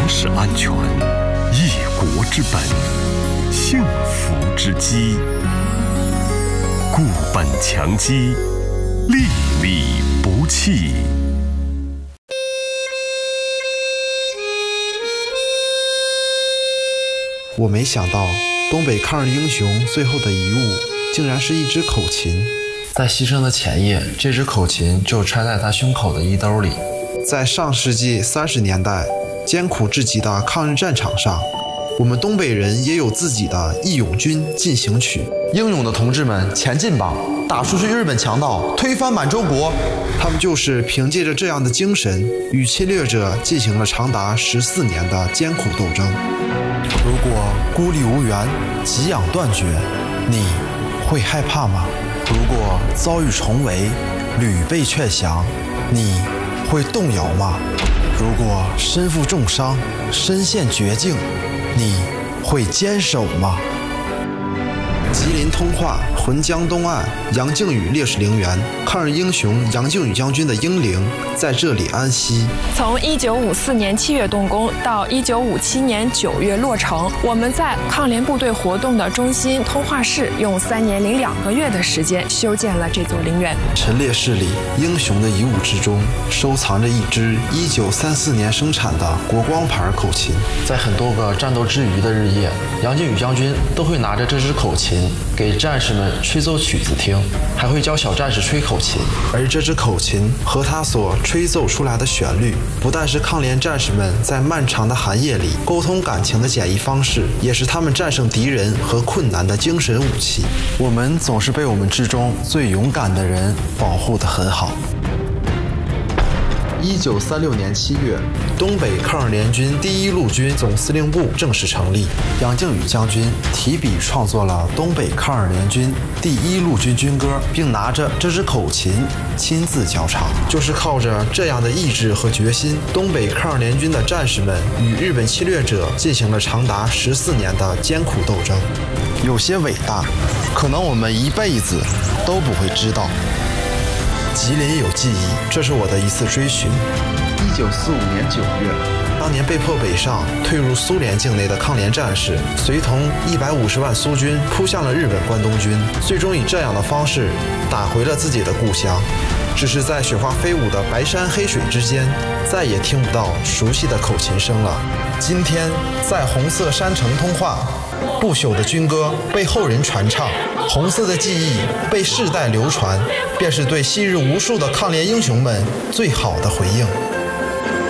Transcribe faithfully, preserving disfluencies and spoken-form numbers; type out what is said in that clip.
是安全，一国之本，幸福之基。固本强基，粒粒不弃。 我没想到，东北抗日英雄最后的遗物，竟然是一支口琴。 在牺牲的前夜，这支口琴就揣在他胸口的衣兜里。 在上世纪三十年代艰苦至极的抗日战场上，我们东北人也有自己的《义勇军进行曲》。 英勇的同志们，前进吧！打出去日本强盗，推翻满洲国！ 他们就是凭借着这样的精神，与侵略者进行了长达十四年的艰苦斗争。 如果孤立无援，给养断绝，你会害怕吗？如果遭遇重围，屡被劝降，你会动摇吗？如果身负重伤，身陷绝境，你会坚守吗？ 吉林通化浑江东岸杨靖宇烈士陵园，抗日英雄杨靖宇将军的英灵在这里安息。 从一九五四年七月动工到一九五七年九月落成，我们在抗联部队活动的中心通化市用三年零两个月的时间修建了这座陵园。 陈列室里英雄的遗物之中，收藏着一支一九三四年生产的国光牌口琴。 在很多个战斗之余的日夜，杨靖宇将军都会拿着这支口琴给战士们吹奏曲子听，还会教小战士吹口琴。 而这支口琴和他所吹奏出来的旋律，不但是抗联战士们在漫长的寒夜里沟通感情的简易方式，也是他们战胜敌人和困难的精神武器。 我们总是被我们之中最勇敢的人保护得很好。 一九三六年七月，东北抗日联军第一路军总司令部正式成立。 杨靖宇将军提笔创作了东北抗日联军第一路军军歌，并拿着这支口琴亲自教唱。 就是靠着这样的意志和决心，东北抗日联军的战士们与日本侵略者进行了长达十四年的艰苦斗争。 有些伟大，可能我们一辈子都不会知道。 吉林有记忆，这是我的一次追寻。一九四五年九月，当年被迫北上、退入苏联境内的抗联战士，随同一百五十万苏军扑向了日本关东军，最终以这样的方式打回了自己的故乡。只是在雪花飞舞的白山黑水之间，再也听不到熟悉的口琴声了。今天，在红色山城通化，不朽的军歌被后人传唱，红色的记忆被世代流传，便是对昔日无数的抗联英雄们最好的回应。